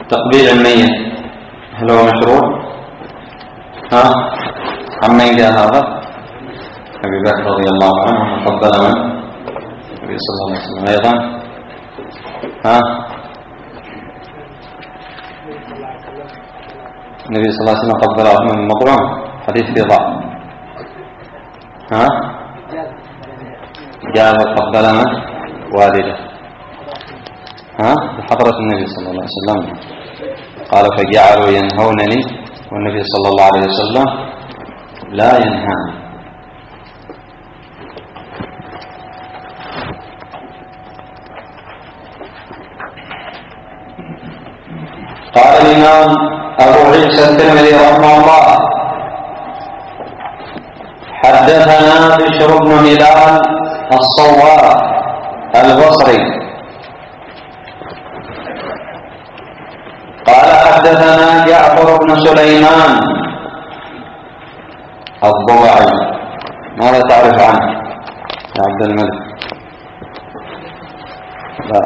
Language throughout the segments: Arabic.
تقبيل الميت هل هو مشروع؟ عمن جاء هذا؟ أبي بكر رضي الله عنه قبل من؟ النبي صلى الله عليه وسلم أيضا. النبي صلى الله عليه وسلم قبل عثمان بن مظعون، حديث في ضعف. جاء قبل من؟ والده بحضرة النبي صلى الله عليه وسلم. قال فجعلوا ينهونني والنبي صلى الله عليه وسلم لا ينهاني. قال الإمام أبو عيسى الترمذي رحمه الله حدثنا بشر بن هلال الصواب البصري قال حدثنا جعفر بن سليمان الضبعي. ماذا تعرف عنه يا عبد الملك؟ لا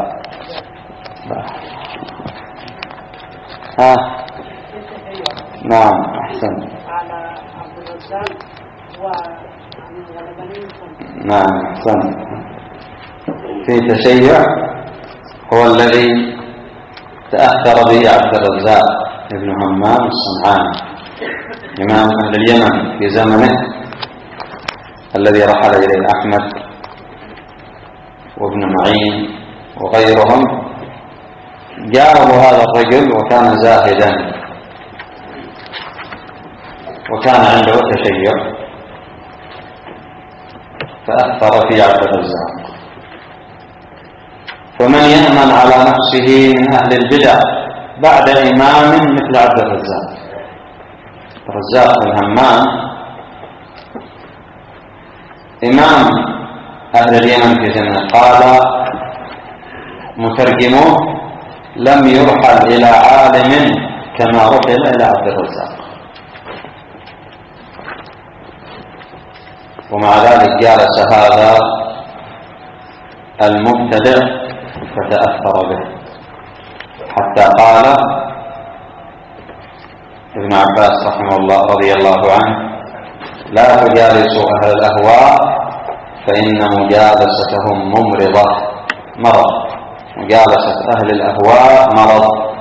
نعم أحسن. نعم أحسن. في تشيع هو الذي تأثر به عبد الرزاق ابن همام الصنعاني إمام أهل اليمن في زمنه الذي رحل إليه أحمد وابن معين وغيرهم. جاءه هذا الرجل وكان زاهدا وكان عنده تشيع فأثر في عبد الرزاق. فمن يأمن على نفسه من أهل البدع بعد إمام مثل عبد الرزاق؟ الرزاق بن همام إمام أهل اليمن في زمنه. قال مترجموه لم يرحل إلى عالم كما رحل إلى عبد الرزاق، ومع ذلك جالس هذا المبتدع فتأثر به حتى قال ابن عباس رحمه الله رضي الله عنه لا تجالسوا أهل الأهواء فإن مجالستهم مرض. مجالسة أهل الأهواء مرض.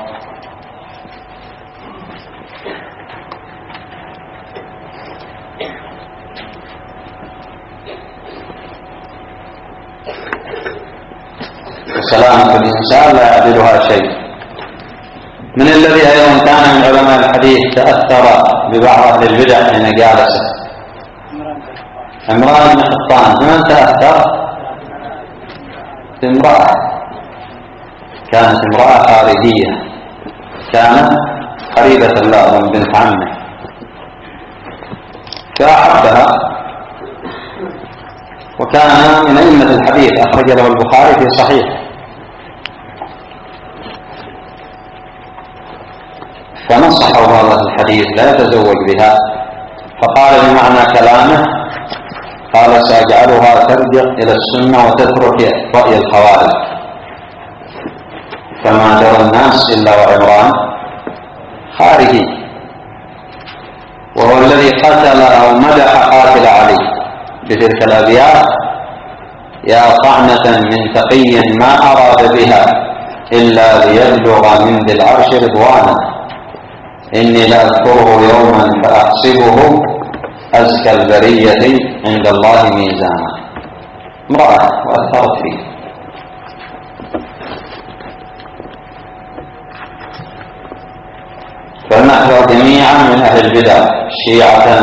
وسلامة الإنسان لا يعدلها شيء. من الذي أيضا كان من علماء الحديث تأثر ببعض أهل البدع حين جالسه؟ عمران بن حطان. من تأثر؟ امرأة، كانت امرأة خارجية، كانت قريبة له بنت عمه فأحبها، وكان من أئمة الحديث أخرج له البخاري في صحيح. فنصحه هذا الحديث لا يتزوج بها، فقال بمعنى كلامه قال سأجعلها ترجع إلى السنة وتترك رأي الخوارج. فما درى الناس إلا وعمران خارجي، وهو الذي قتل أو مدح قاتل علي بتلك الأبيات: يا طعنة من تقي ما أراد بها إلا ليبلغ من ذي العرش رضوانا، إني لأذكره يوما فأحسبه أزكى البرية عند الله ميزانا. امرأة وأثرت فيه. فلنحذر جميعا من أهل البدع شيعة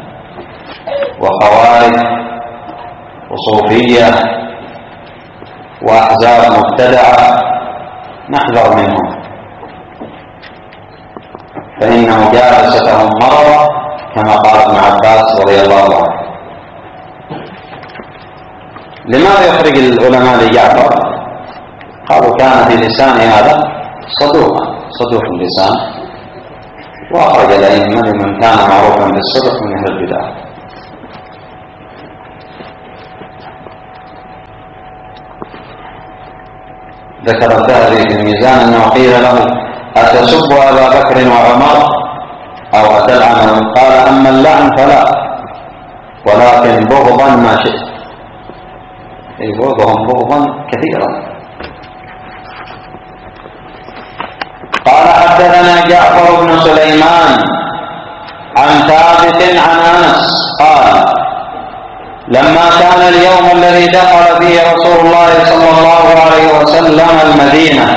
وخوارج وصوفية وأحزاب مبتدعة، نحذر منهم، فإن مجالستهم مرض كما قال ابن عباس رضي الله عنه. لماذا يخرج العلماء لجعفر؟ قالوا كان في لسان هذا صدوق اللسان، وأخرج الأئمة لمن كان معروفا بالصدق من أهل البدع. ذكر الذهبي في الميزان أنه قيل له أتسب أبا بكر وعمر أو أتلعنهم؟ قال أما اللعن فلا، ولكن بغضا ما شئت، أي بغضهم بغضا كثيرا. قال حدثنا جعفر بن سليمان عن ثابت عن أنس قال لما كان اليوم الذي دخل فيه رسول الله صلى الله عليه وسلم المدينة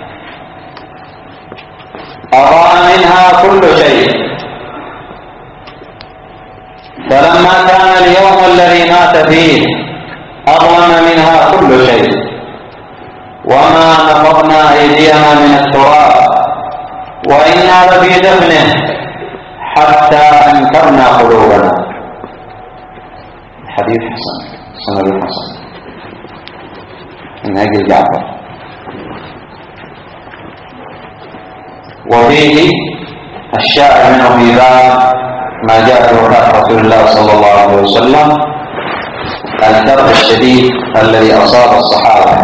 أضاء منها كل شيء، فلما كان اليوم الذي مات فيه أظلم منها كل شيء، وما نفضنا أيدينا من التراب وإنا لفي دفنه حتى أنكرنا قلوبنا. حديث حسن، سند حسن من أجل جعفر. وفيه الشاهد منه في باب ما جاء في وفاة رسول الله صلى الله عليه وسلم، الكرب الشديد الذي أصاب الصحابة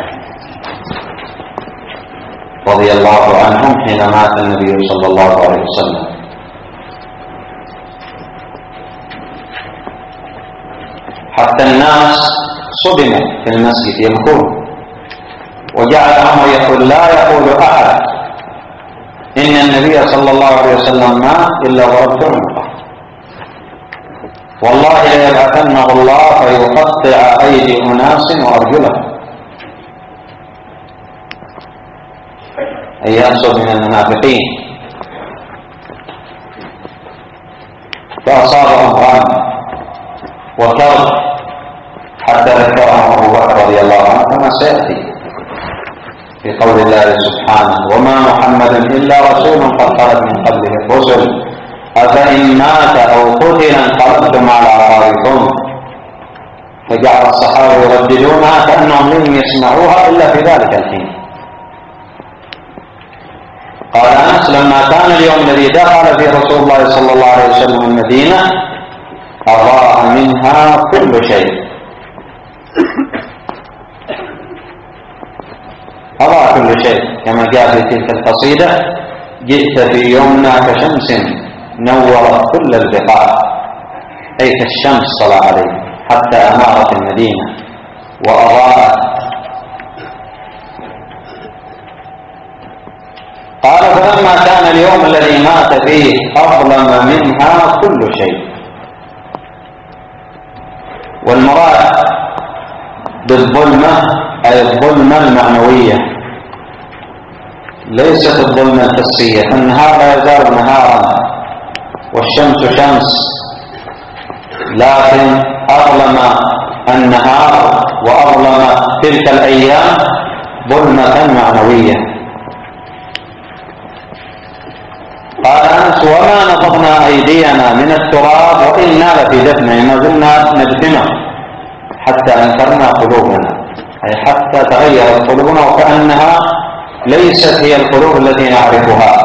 رضي الله عنهم حين مات النبي صلى الله عليه وسلم. حتى الناس صدموا في المسجد يبكون، وجعل عمر يقول لا يقول أحد إن النبي صلى الله عليه وسلم مات إلا ضربت عنقه، والله ليبعثنه الله فيقطع أيدي أناس وأرجلهم، أي يحصل من المنافقين. فأصابهم غم وكرب حتى ذكرهم أبو بكر رضي الله عنه كما سيأتي في قول الله سبحانه وما محمد إلا رسول قد خلت من قبله الرسل أفإن مات أو قتل انقلبتم على أعقابكم. فجعل الصحابة يرددونها كأنهم لم يسمعوها إلا في ذلك الحين. قال أنس لما كان اليوم الذي دخل فيه رسول الله صلى الله عليه وسلم المدينة أضاء منها كل شيء، أضاء كل شيء كما جاء في تلك القصيدة جئت في يومنا كشمس نورت كل البقاع، أي كالشمس طلع عليه حتى أنارت المدينة وأضاءت. قال فلما كان اليوم الذي مات فيه أظلم منها كل شيء. والمراد بالظلمة أي الظلمة المعنوية، ليست الظلمة الحسية، فالنهار لا يزال نهارا والشمس شمس، لكن أظلم النهار وأظلم تلك الأيام ظلمة معنوية. قال أنس وما نفضنا أيدينا من التراب وإنا لفي دفنه، ما زلنا ندفنه حتى أنكرنا قلوبنا، أي حتى تغيرت قلوبنا وكأنها ليست هي القلوب التي نعرفها.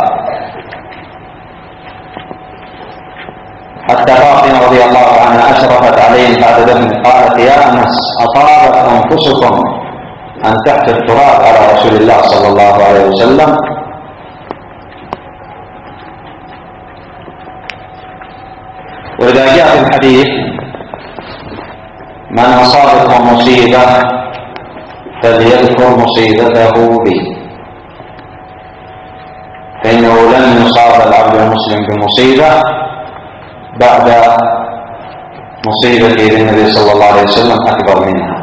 حتى فاطمة رضي الله عنها أشرفت عليه بعد دفنه قالت يا أنس أطابت أنفسكم أن تحت التراب على رسول الله صلى الله عليه وسلم. وإذا جاء في الحديث من أصابته مصيبة فليذكر مصيبته بي، فإنه لن يصاب العبد المسلم بمصيبة بعد مصيبته للنبي صلى الله عليه وسلم أكبر منها.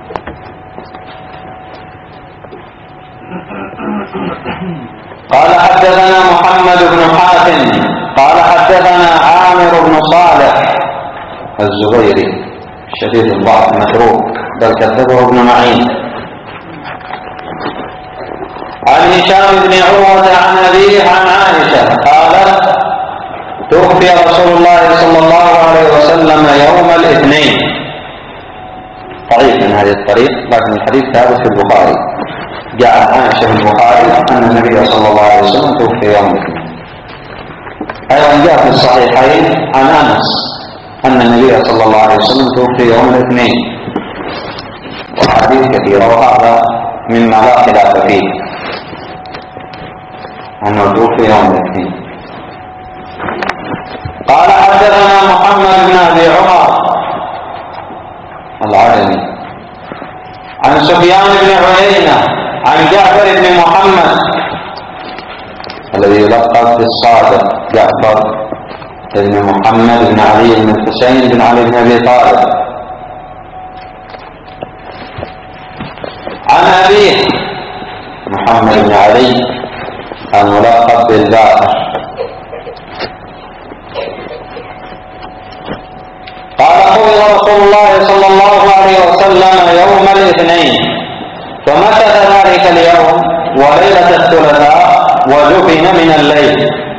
قال حدثنا محمد بن حاتم قال حدثنا عامر بن صالح الزبيري شديد الضعف متروك بل كذبه ابن معين، عن هشام بن عروة عن أبيه عن عائشة قالت توفي رسول الله صلى الله عليه وسلم يوم الاثنين. ضعيف من هذه الطريق لكن الحديث ثابت في البخاري، جاء عائشة في البخاري أن النبي صلى الله عليه وسلم توفي يوم الاثنين. أيضا جاء في الصحيحين عن أنس أن النبي صلى الله عليه وسلم توفي يوم الاثنين، وحديث كثيرة وهذا مما لا خلاف فيه. أنه توفي يوم الاثنين. قال حدثنا محمد بن أبي عمر العدني عن سفيان بن عيينة عن جعفر بن محمد الذي يلقب بالصادق، جعفر بن محمد بن علي بن الحسين بن علي بن أبي طالب، عن أبيه محمد بن علي الملقب بالباقر قال قبض رسول الله صلى الله عليه وسلم يوم الاثنين فمكث ذلك اليوم وليلة الثلاثاء ودفن من الليل.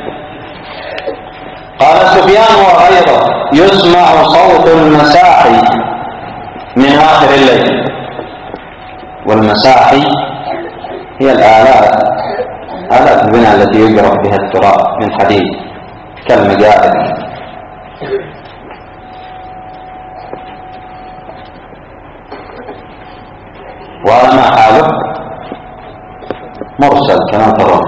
قال سفيان وغيره يسمع صوت المساحي من آخر الليل، والمساحي هي الآلات البناء التي يجرح بها التراب من حديد كالمجارد. وهذا ما حاله مرسل كما ترون،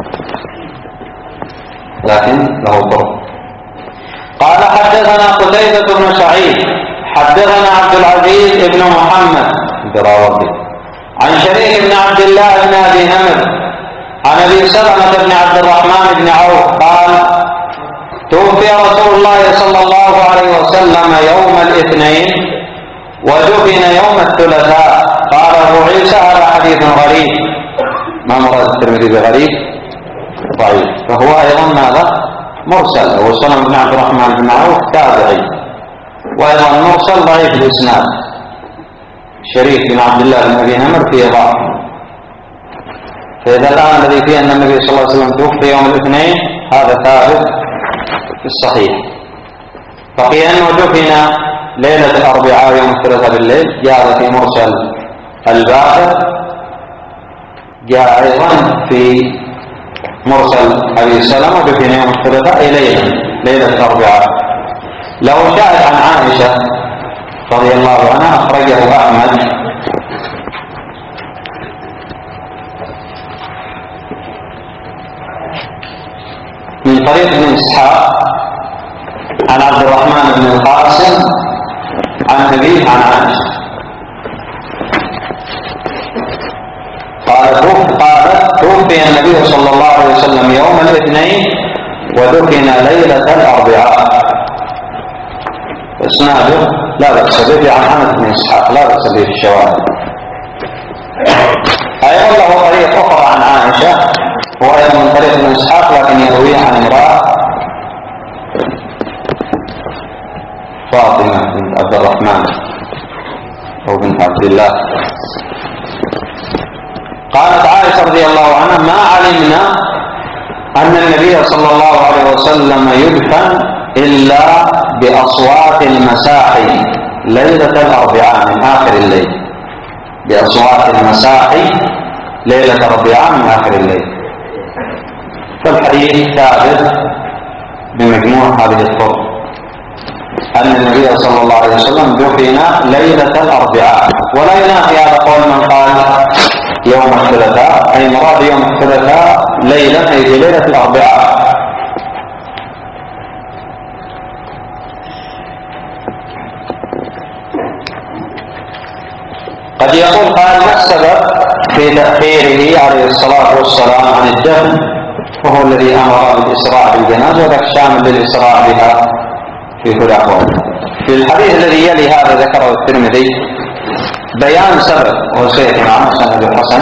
لكن له طرق. قال حدثنا قتيبة بن سعيد حدثنا عبد العزيز بن محمد الدراوردي عن شريك بن عبد الله بن أبي نمر عن أبي سلمة بن عبد الرحمن بن عوف قال توفي رسول الله صلى الله عليه وسلم يوم الاثنين ودفن يوم الثلاثاء. قال أبو عيسى هذا حديث غريب، ما مراد الترمذي بغريب؟ ضعيف، فهو أيضا ماذا؟ مرسل. أبو سلمة بن عبد الرحمن بن عوف تابعي، وأيضا مرسل ضعيف الإسناد. شريك بن عبد الله بن أبي نمر فيه ضعف. فإذا الآن الذي فيه أن النبي صلى الله عليه وسلم توفي يوم الاثنين هذا ثابت في الصحيح. بقي أنه دفن ليلة الأربعاء يوم الثلاثاء بالليل، جاء في مرسل الباقر، جاء أيضا في مرسل أبي سلمة دفن يوم الثلاثاء ليلة الأربعاء. له شاهد عن عائشة رضي الله عنها أخرجه أحمد من طريق ابن إسحاق عن عبد الرحمن بن القاسم عن أبيه عن عائشة قالت توفي النبي صلى الله عليه وسلم يوم الاثنين ودفن ليلة الأربعاء. إسناده لا بأس به عن حمد بن إسحاق، لا بأس به في الشواهد. أيضا له طريق أخرى عن عائشة وأيضا من طريق ابن إسحاق لكن يرويه عن امرأة فاطمة بنت عبد الرحمن أو بنت عبد الله. قالت عائشة رضي الله عنها ما علمنا أن النبي صلى الله عليه وسلم يدفن إلا بأصوات المساحي ليلة الأربعاء من آخر الليل، بأصوات المساحي ليلة الأربعاء من آخر الليل. فالحديث ثابت بمجموع هذه الطرق أن النبي صلى الله عليه وسلم دفن ليلة الأربعاء، ولا ينافي هذا قول من قال يوم الثلاثاء، أي مراد يوم الثلاثاء ليلة أي في ليلة الأربعاء. قد يقول قال ما السبب في تأخيره عليه الصلاة والسلام عن الدفن، وهو الذي أمر بالإسراع بالجنازة وذاك شامل للإسراع بها في كل أحوال. في الحديث الذي يلي هذا ذكره الترمذي بيان سبب، وسيأتي معنا سند الحسن،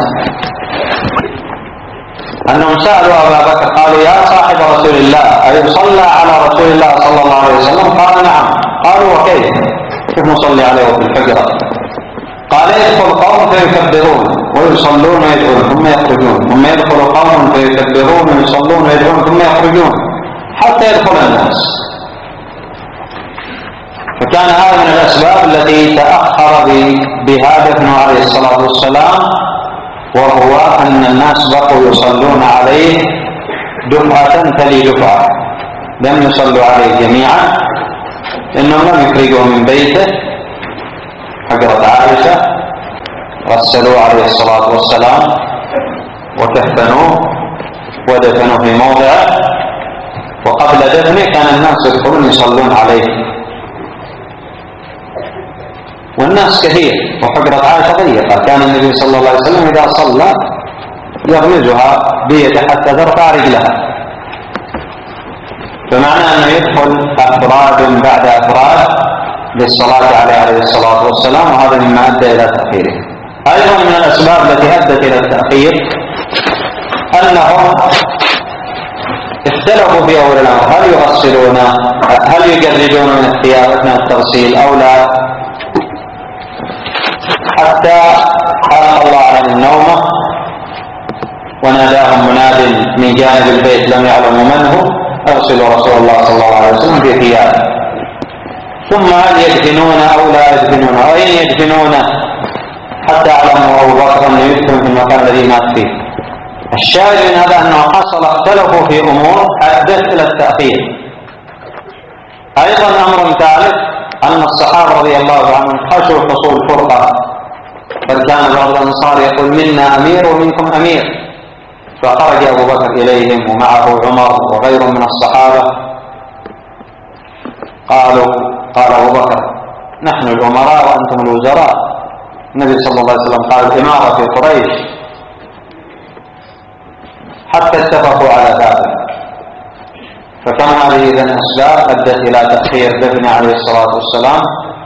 أنهم سألوا أبا بكر قالوا يا صاحب رسول الله أيصلى على رسول الله صلى الله عليه وسلم؟ قال نعم. قالوا وكيف نصلي عليه في الحجرة؟ قال يدخل قوم فيكبرون ويصلون ويدعون ثم يخرجون، ثم يدخل قوم فيكبرون ويصلون ويدعون ثم يخرجون حتى يدخل الناس. فكان هذا من الأسباب التي تأخر بها دفنه عليه الصلاة والسلام، وهو أن الناس بقوا يصلون عليه دفعة تلي دفعة، لم يصلوا عليه جميعا لأنهم لم يخرجوا من بيته حجرة عائشة، غسلوه عليه الصلاة والسلام وكفنوه ودفنوا في موضعه، وقبل دفنه كان الناس يدخلون يصلون عليه، والناس كثير، وحجرة عائشة ضيقة، كان النبي صلى الله عليه وسلم إذا صلى يغمزها بيده حتى ترفع رجلها، بمعنى أنه يدخل أفراد بعد أفراد للصلاة عليه الصلاة والسلام، وهذا مما أدى إلى تأخيره. أيضا من الأسباب التي أدت إلى التأخير أنهم اختلفوا في أول الأمر، هل يغسلون، هل يجردون من الثياب أثناء التغسيل أو لا، حتى ألقى الله عليهم النوم وناداهم مناد من جانب البيت لم يعلموا من هو، أرسلوا رسول الله صلى الله عليه وسلم في ثيابه. ثم هل يدفنون أو لا يدفنون، وإن يدفنونه حتى علموا أبو بكر أن يدفن في المكان الذي مات فيه. الشاهد من هذا أنه حصل اختلفوا في أمور أدت إلى التأخير. أيضا أمر ثالث أن الصحابة رضي الله عنهم خشوا حصول فرقة، بل كان بعض الأنصار يقول منا أمير ومنكم أمير، فخرج أبو بكر إليهم ومعه عمر وغير من الصحابة، قال أبو بكر نحن الأمراء وأنتم الوزراء. النبي صلى الله عليه وسلم قال الإمارة في قريش، حتى اتفقوا على ذلك. فكم هذه إذن أسباب أدت إلى تأخير دفن عليه الصلاة والسلام؟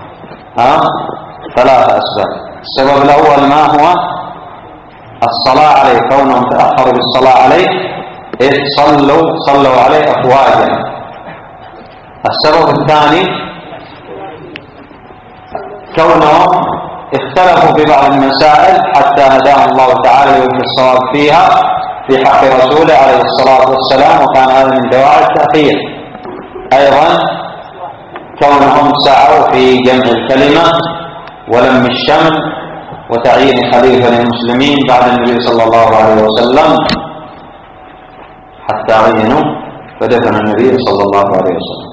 ثلاثة أسباب. السبب الأول ما هو؟ الصلاة عليه، كونهم تأخروا بالصلاة عليه إذ صلوا عليه أفواجا. السبب الثاني كونهم اختلفوا في بعض المسائل حتى هداهم الله تعالى لوجه الصواب فيها في حق رسوله عليه الصلاة والسلام، وكان هذا من دواعي التأخير. أيضا كونهم سعوا في جمع الكلمة ولم الشمل وتعيين خليفة للمسلمين بعد النبي صلى الله عليه وسلم، حتى عينوا فدفن النبي صلى الله عليه وسلم.